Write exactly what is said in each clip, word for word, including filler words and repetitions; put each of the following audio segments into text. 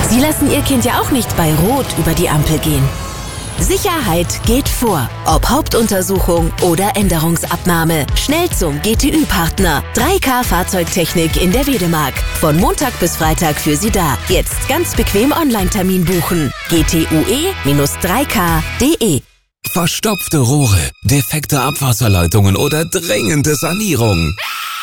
Sie lassen Ihr Kind ja auch nicht bei Rot über die Ampel gehen. Sicherheit geht vor. Ob Hauptuntersuchung oder Änderungsabnahme. Schnell zum G T Ü-Partner. drei K Fahrzeugtechnik in der Wedemark. Von Montag bis Freitag für Sie da. Jetzt ganz bequem Online-Termin buchen. g t u e drei k punkt d e. Verstopfte Rohre, defekte Abwasserleitungen oder dringende Sanierung.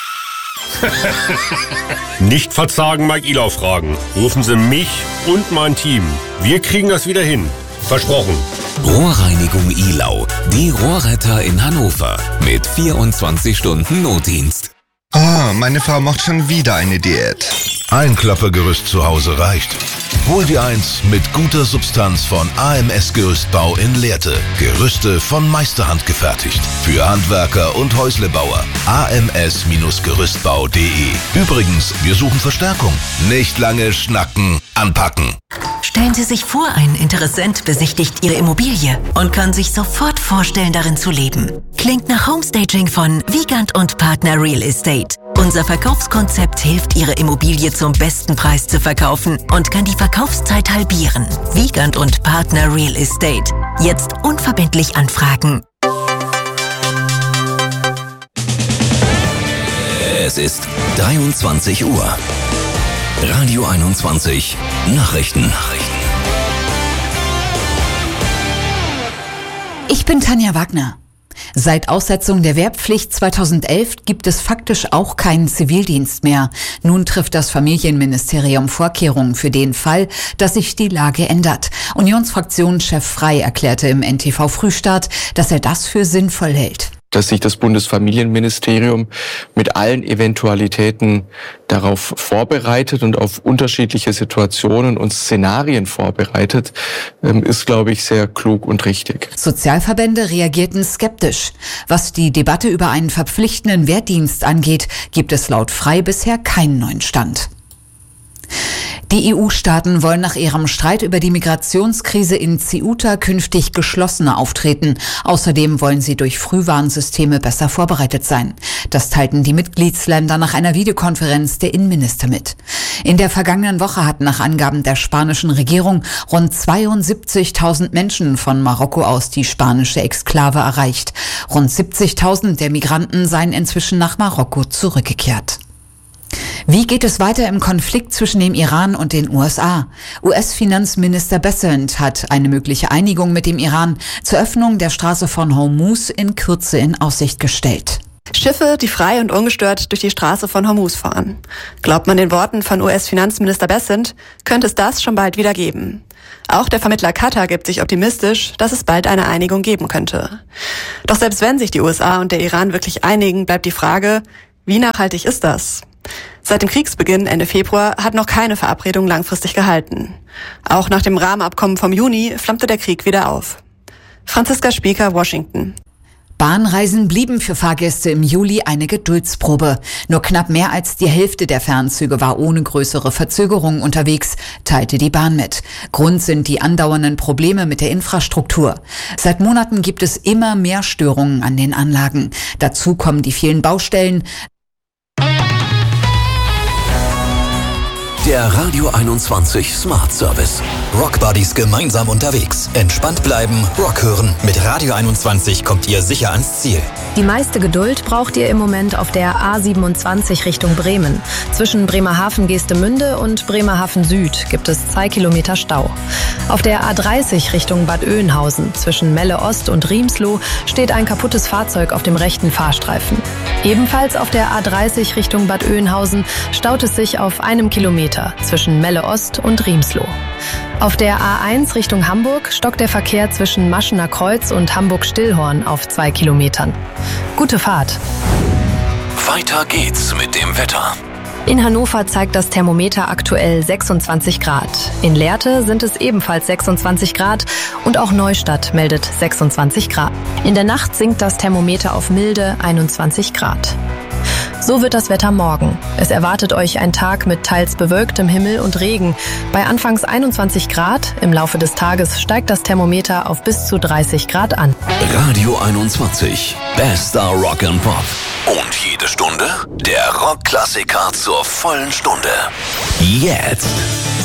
Nicht verzagen, Mike Ilau fragen. Rufen Sie mich und mein Team. Wir kriegen das wieder hin. Versprochen. Rohrreinigung Ilau, die Rohrretter in Hannover mit vierundzwanzig Stunden Notdienst. Ah, meine Frau macht schon wieder eine Diät. Ein Klappergerüst zu Hause reicht. Hol dir eins mit guter Substanz von A M S Gerüstbau in Lehrte. Gerüste von Meisterhand gefertigt. Für Handwerker und Häuslebauer. a m s gerüstbau punkt d e. Übrigens, wir suchen Verstärkung. Nicht lange schnacken, anpacken. Stellen Sie sich vor, ein Interessent besichtigt Ihre Immobilie und kann sich sofort vorstellen, darin zu leben. Klingt nach Homestaging von Wiegand und Partner Real Estate. Unser Verkaufskonzept hilft, Ihre Immobilie zum besten Preis zu verkaufen und kann die Verkaufszeit halbieren. Wiegand und Partner Real Estate. Jetzt unverbindlich anfragen. Es ist dreiundzwanzig Uhr. Radio einundzwanzig Nachrichten. Ich bin Tanja Wagner. Seit Aussetzung der Wehrpflicht zweitausendelf gibt es faktisch auch keinen Zivildienst mehr. Nun trifft das Familienministerium Vorkehrungen für den Fall, dass sich die Lage ändert. Unionsfraktionschef Frey erklärte im N T V Frühstart, dass er das für sinnvoll hält. Dass sich das Bundesfamilienministerium mit allen Eventualitäten darauf vorbereitet und auf unterschiedliche Situationen und Szenarien vorbereitet, ist, glaube ich, sehr klug und richtig. Sozialverbände reagierten skeptisch. Was die Debatte über einen verpflichtenden Wehrdienst angeht, gibt es laut Frey bisher keinen neuen Stand. Die E U-Staaten wollen nach ihrem Streit über die Migrationskrise in Ceuta künftig geschlossener auftreten. Außerdem wollen sie durch Frühwarnsysteme besser vorbereitet sein. Das teilten die Mitgliedsländer nach einer Videokonferenz der Innenminister mit. In der vergangenen Woche hatten nach Angaben der spanischen Regierung rund zweiundsiebzigtausend Menschen von Marokko aus die spanische Exklave erreicht. Rund siebzigtausend der Migranten seien inzwischen nach Marokko zurückgekehrt. Wie geht es weiter im Konflikt zwischen dem Iran und den U S A? U S-Finanzminister Bessent hat eine mögliche Einigung mit dem Iran zur Öffnung der Straße von Hormuz in Kürze in Aussicht gestellt. Schiffe, die frei und ungestört durch die Straße von Hormuz fahren. Glaubt man den Worten von U S-Finanzminister Bessent, könnte es das schon bald wieder geben. Auch der Vermittler Katar gibt sich optimistisch, dass es bald eine Einigung geben könnte. Doch selbst wenn sich die U S A und der Iran wirklich einigen, bleibt die Frage, wie nachhaltig ist das? Seit dem Kriegsbeginn Ende Februar hat noch keine Verabredung langfristig gehalten. Auch nach dem Rahmenabkommen vom Juni flammte der Krieg wieder auf. Franziska Spieker, Washington. Bahnreisen blieben für Fahrgäste im Juli eine Geduldsprobe. Nur knapp mehr als die Hälfte der Fernzüge war ohne größere Verzögerungen unterwegs, teilte die Bahn mit. Grund sind die andauernden Probleme mit der Infrastruktur. Seit Monaten gibt es immer mehr Störungen an den Anlagen. Dazu kommen die vielen Baustellen. Der Radio einundzwanzig Smart Service. Rock Buddies gemeinsam unterwegs. Entspannt bleiben, Rock hören. Mit Radio einundzwanzig kommt ihr sicher ans Ziel. Die meiste Geduld braucht ihr im Moment auf der A siebenundzwanzig Richtung Bremen. Zwischen Bremerhaven-Geestemünde und Bremerhaven Süd gibt es zwei Kilometer Stau. Auf der A dreißig Richtung Bad Oeynhausen zwischen Melle Ost und Riemsloh steht ein kaputtes Fahrzeug auf dem rechten Fahrstreifen. Ebenfalls auf der A dreißig Richtung Bad Oeynhausen staut es sich auf einem Kilometer zwischen Melle Ost und Riemsloh. Auf der A eins Richtung Hamburg stockt der Verkehr zwischen Maschener Kreuz und Hamburg-Stillhorn auf zwei Kilometern. Gute Fahrt. Weiter geht's mit dem Wetter. In Hannover zeigt das Thermometer aktuell sechsundzwanzig Grad. In Lehrte sind es ebenfalls sechsundzwanzig Grad und auch Neustadt meldet sechsundzwanzig Grad. In der Nacht sinkt das Thermometer auf milde einundzwanzig Grad. So wird das Wetter morgen. Es erwartet euch ein Tag mit teils bewölktem Himmel und Regen. Bei anfangs einundzwanzig Grad, im Laufe des Tages steigt das Thermometer auf bis zu dreißig Grad an. Radio einundzwanzig, bester Rock and Pop. Und jede Stunde der Rockklassiker zur vollen Stunde. Jetzt